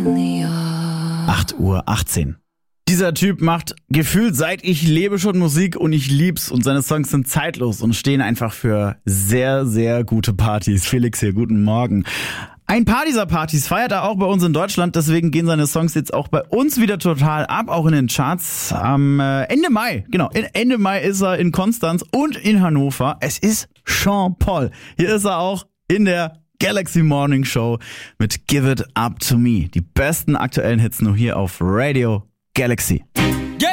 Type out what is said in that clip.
8:18 Uhr. Dieser Typ macht gefühlt seit ich lebe schon Musik und ich lieb's und seine Songs sind zeitlos und stehen einfach für sehr, sehr gute Partys. Felix hier, guten Morgen. Ein paar dieser Partys feiert er auch bei uns in Deutschland, deswegen gehen seine Songs jetzt auch bei uns wieder total ab, auch in den Charts. Am Ende Mai, Ende Mai ist er in Konstanz und in Hannover. Es ist Sean Paul. Hier ist er auch in der Galaxy Morning Show mit Give It Up To Me. Die besten aktuellen Hits nur hier auf Radio Galaxy.